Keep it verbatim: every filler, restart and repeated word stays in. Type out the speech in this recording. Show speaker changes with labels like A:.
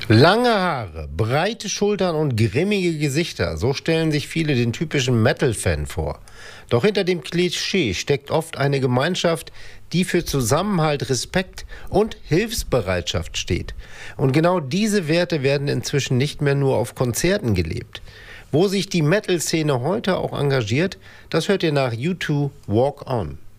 A: Lange Haare, breite Schultern und grimmige Gesichter, so stellen sich viele den typischen Metal-Fan vor. Doch hinter dem Klischee steckt oft eine Gemeinschaft, die für Zusammenhalt, Respekt und Hilfsbereitschaft steht. Und genau diese Werte werden inzwischen nicht mehr nur auf Konzerten gelebt. Wo sich die Metal-Szene heute auch engagiert, das hört ihr nach U zwei Walk On.